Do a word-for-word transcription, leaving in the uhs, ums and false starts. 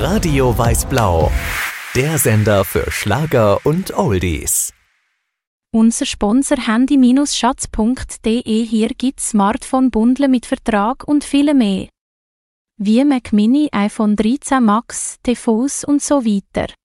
Radio Weiß-Blau, der Sender für Schlager und Oldies. Unser Sponsor handy Schatz punkt de. Hier gibt's Smartphone-Bundle mit Vertrag und viel mehr. Wie Mac Mini, iPhone dreizehn Max, T V s und so weiter.